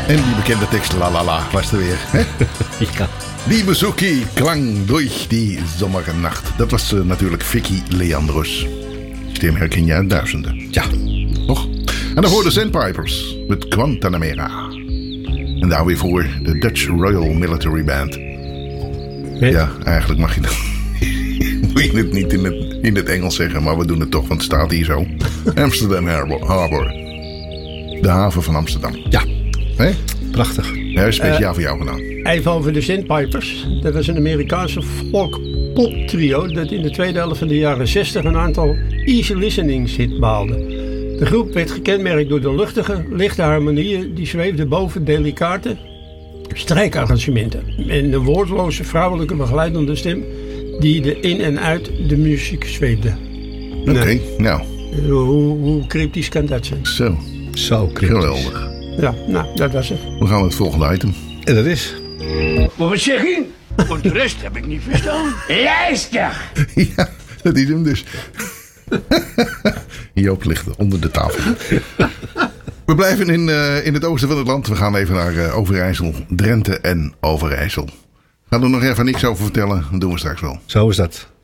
En die bekende tekst, la la la, was er weer. Hè? Ja. Die bezoekie klang durch die zomernacht. Dat was natuurlijk Vicky Leandros. Stem herken je uit duizenden. Ja. Toch? En dan hoorde Sandpipers met Guantanamera. En daar weer voor de Dutch Royal Military Band. Nee. Ja, eigenlijk mag je dat... moet je het niet in het Engels zeggen, maar we doen het toch, want het staat hier zo. Amsterdam Harbor. De haven van Amsterdam. Ja. Hé? Prachtig. Ja, speciaal voor jou gedaan. Even over de Sandpipers. Dat was een Amerikaanse folk-pop trio dat in de tweede helft van de jaren 60 een aantal easy listenings hit behaalde. De groep werd gekenmerkt door de luchtige, lichte harmonieën die zweefden boven delicate strijkarrangementen. En de woordloze vrouwelijke begeleidende stem die er in en uit de muziek zweefde. Oké, nou. Hoe cryptisch kan dat zijn? Zo cryptisch. Geweldig. Ja, nou, dat was het. We gaan naar het volgende item. En dat is... Wat zeg je? Want de rest heb ik niet verstaan. Luister! Ja, dat is hem dus. Joop ligt onder de tafel. We blijven in het oosten van het land. We gaan even naar Overijssel, Drenthe en Overijssel. Gaan er nog even niks over vertellen? Dat doen we straks wel. Zo is dat.